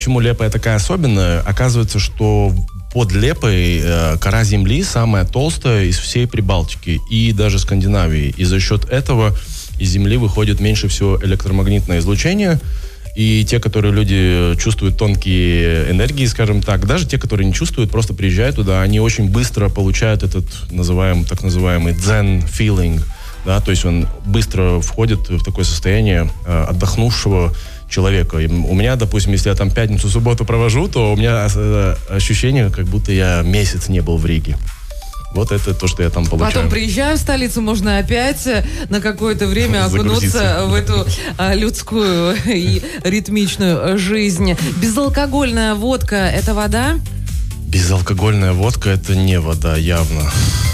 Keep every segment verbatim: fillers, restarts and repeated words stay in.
Почему Лепая такая особенная? Оказывается, что под Лепой э, кора Земли самая толстая из всей Прибалтики и даже Скандинавии. И за счет этого из Земли выходит меньше всего электромагнитное излучение. И те, которые люди чувствуют тонкие энергии, скажем так, даже те, которые не чувствуют, просто приезжают туда, они очень быстро получают этот называемый, так называемый дзен feeling, да, то есть он быстро входит в такое состояние э, отдохнувшего человека. И у меня, допустим, если я там пятницу, субботу провожу, то у меня э, ощущение, как будто я месяц не был в Риге. Вот это то, что я там получаю. Потом приезжаю в столицу, можно опять на какое-то время окунуться в эту а, людскую и ритмичную жизнь. Безалкогольная водка – это вода? Безалкогольная водка – это не вода, явно.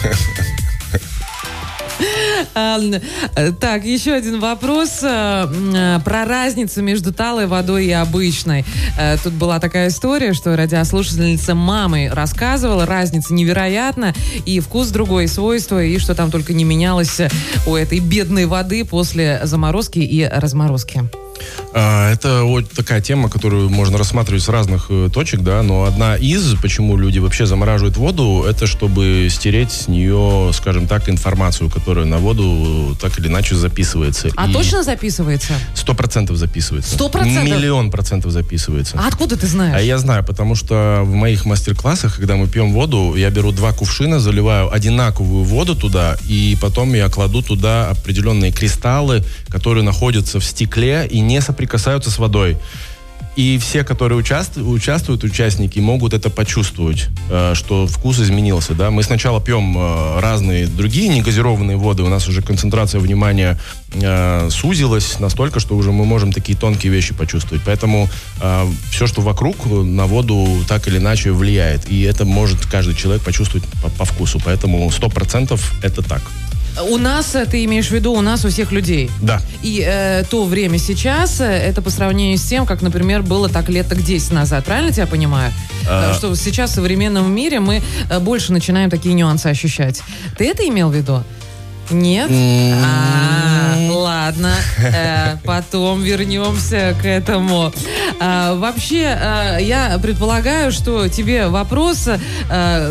Так, еще один вопрос про разницу между талой водой и обычной. Тут была такая история, что радиослушательница мамы рассказывала, разница невероятна, и вкус другой, и свойства, и что там только не менялось у этой бедной воды после заморозки и разморозки. Это вот такая тема, которую можно рассматривать с разных э, точек, да, но одна из, почему люди вообще замораживают воду, это чтобы стереть с нее, скажем так, информацию, которая на воду так или иначе записывается. А и точно записывается? Сто процентов записывается. Сто процентов? Миллион процентов записывается. А откуда ты знаешь? А я знаю, потому что в моих мастер-классах, когда мы пьем воду, я беру два кувшина, заливаю одинаковую воду туда, и потом я кладу туда определенные кристаллы, которые находятся в стекле и не соприкасаются с водой. И все, которые участвуют, участвуют, участники, могут это почувствовать, э, что вкус изменился. Да? Мы сначала пьем э, разные другие негазированные воды, у нас уже концентрация внимания э, сузилась настолько, что уже мы можем такие тонкие вещи почувствовать. Поэтому э, все, что вокруг, на воду так или иначе влияет. И это может каждый человек почувствовать по, по вкусу. Поэтому сто процентов это так. У нас, ты имеешь в виду, у нас, у всех людей? Да. И э, то время сейчас, это по сравнению с тем, как, например, было так лет так десять назад. Правильно тебя понимаю? А... Что сейчас в современном мире мы больше начинаем такие нюансы ощущать. Ты это имел в виду? Нет? А, ладно. Э, потом вернемся к этому. А, вообще, э, я предполагаю, что тебе вопрос... Э,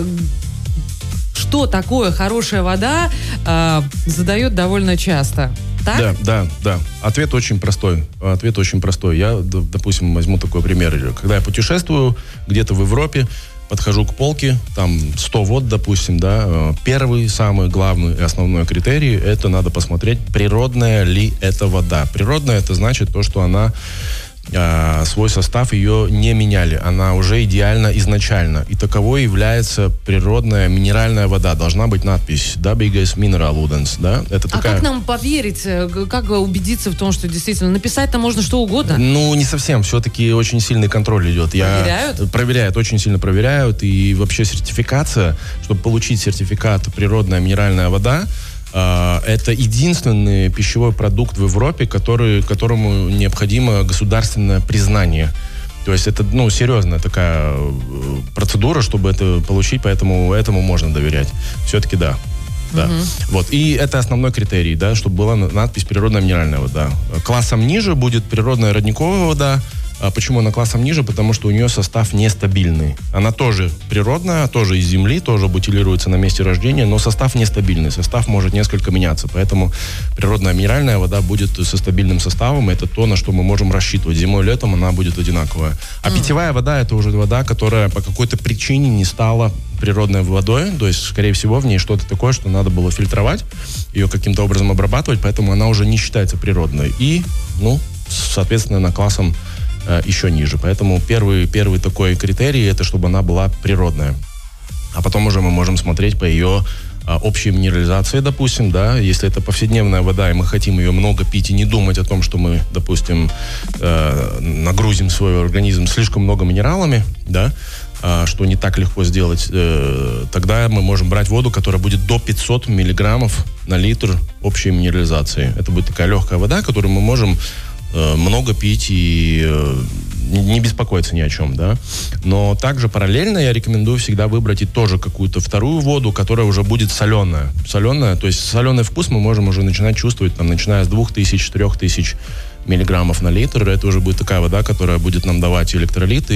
что такое хорошая вода, э, задает довольно часто. Так? Да, да, да. Ответ очень простой. Ответ очень простой. Я, допустим, возьму такой пример. Когда я путешествую где-то в Европе, подхожу к полке, там сто вод, допустим, да, первый, самый главный и основной критерий, это надо посмотреть, природная ли это вода. Природная, это значит то, что она э, свой состав ее не меняли. Она уже идеальна изначально. И таковой является природная минеральная вода. Должна быть надпись «Dabīgais minerālūdens». Да? Это такая... А как нам поверить, как убедиться в том, что действительно написать-то можно что угодно? Ну, не совсем. Все-таки очень сильный контроль идет. Проверяют? Я... Проверяют, очень сильно проверяют. И вообще сертификация, чтобы получить сертификат «Природная минеральная вода», это единственный пищевой продукт в Европе, который, которому необходимо государственное признание. То есть это, ну, серьезная такая процедура, чтобы это получить, поэтому этому можно доверять. Все-таки да. Да. Uh-huh. Вот. И это основной критерий, да, чтобы была надпись «Природная минеральная вода». Классом ниже будет природная родниковая вода. А почему она классом ниже? Потому что у нее состав нестабильный. Она тоже природная, тоже из земли, тоже бутилируется на месте рождения, но состав нестабильный. Состав может несколько меняться. Поэтому природная минеральная вода будет со стабильным составом. Это то, на что мы можем рассчитывать. Зимой и летом она будет одинаковая. А mm. питьевая вода — это уже вода, которая по какой-то причине не стала природной водой. То есть, скорее всего, в ней что-то такое, что надо было фильтровать, ее каким-то образом обрабатывать, поэтому она уже не считается природной. И, ну, соответственно, на классом еще ниже. Поэтому первый, первый такой критерий — это чтобы она была природная. А потом уже мы можем смотреть по ее а, общей минерализации, допустим, да, если это повседневная вода, и мы хотим ее много пить и не думать о том, что мы, допустим, э, нагрузим свой организм слишком много минералами, да, а, что не так легко сделать, э, тогда мы можем брать воду, которая будет до пятьсот миллиграммов на литр общей минерализации. Это будет такая легкая вода, которую мы можем много пить и не беспокоиться ни о чем, да. Но также параллельно я рекомендую всегда выбрать и тоже какую-то вторую воду, которая уже будет соленая. Соленая, то есть соленый вкус мы можем уже начинать чувствовать, там, начиная с двух тысяч, трех тысяч миллиграммов на литр. Это уже будет такая вода, которая будет нам давать электролиты